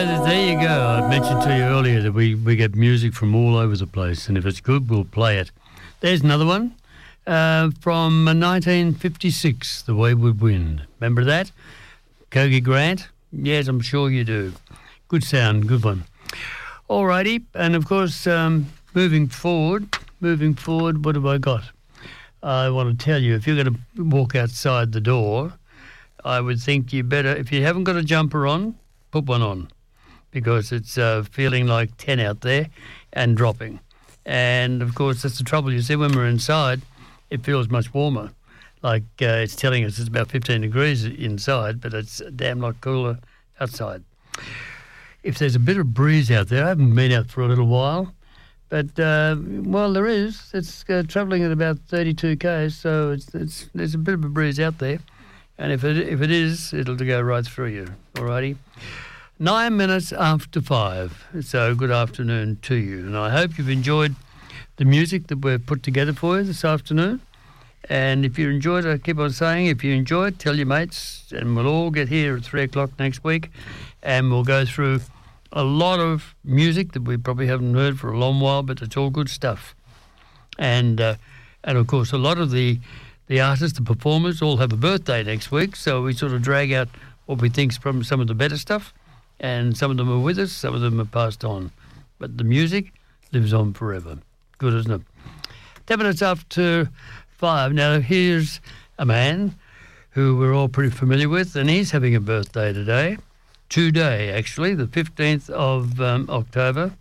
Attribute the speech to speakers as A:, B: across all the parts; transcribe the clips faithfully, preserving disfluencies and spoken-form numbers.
A: So there you go. I mentioned to you earlier that we, we get music from all over the place, and if it's good, we'll play it. There's another one uh, from nineteen fifty-six, The Wayward Wind. Remember that? Kogi Grant? Yes, I'm sure you do. Good sound, good one. Alrighty, and of course, um, moving forward, moving forward, what have I got? I want to tell you, if you're going to walk outside the door, I would think you better, if you haven't got a jumper on, put one on, because it's uh, feeling like ten out there and dropping. And, of course, that's the trouble. You see, when we're inside, it feels much warmer. Like uh, it's telling us it's about fifteen degrees inside, but it's a damn lot cooler outside. If there's a bit of breeze out there, I haven't been out for a little while, but, uh, well, there is. It's uh, travelling at about thirty-two k's, so it's, it's there's a bit of a breeze out there. And if it if it is, it'll go right through you. All righty. Nine minutes after five. So good afternoon to you. And I hope you've enjoyed the music that we've put together for you this afternoon. And if you enjoyed it, I keep on saying, if you enjoy it, tell your mates. And we'll all get here at three o'clock next week. And we'll go through a lot of music that we probably haven't heard for a long while, but it's all good stuff. And, uh, and of course, a lot of the... The artists, the performers, all have a birthday next week, so we sort of drag out what we think's from some of the better stuff, and some of them are with us, some of them are passed on. But the music lives on forever. Good, isn't it? Ten minutes after five. Now, here's a man who we're all pretty familiar with, and he's having a birthday today. Today, actually, the fifteenth of um, October.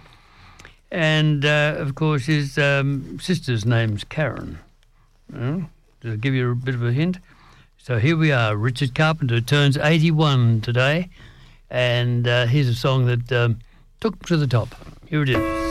A: And, uh, of course, his um, sister's name's Karen. Well, to give you a bit of a hint. So here we are. Richard Carpenter turns eighty-one today, and uh, here's a song that um, took him to the top. Here it is.